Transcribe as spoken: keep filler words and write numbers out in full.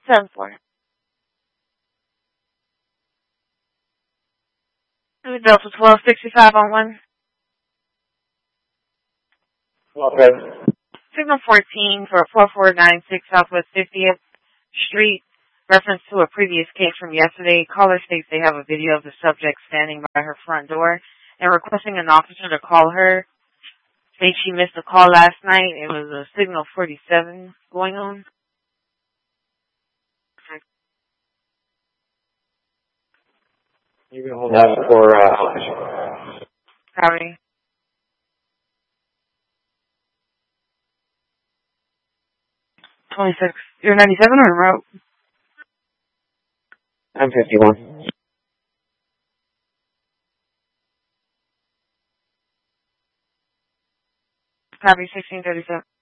seven four. Delta twelve sixty-five on one. Okay. Signal fourteen for four four nine six Southwest fiftieth Street. Reference to a previous case from yesterday. Caller states they have a video of the subject standing by her front door and requesting an officer to call her. States she missed a call last night. It was a signal forty-seven going on. You can hold that for, uh, Sorry. twenty-six. You're ninety-seven or remote? I'm fifty-one. Copy sixteen thirty-seven.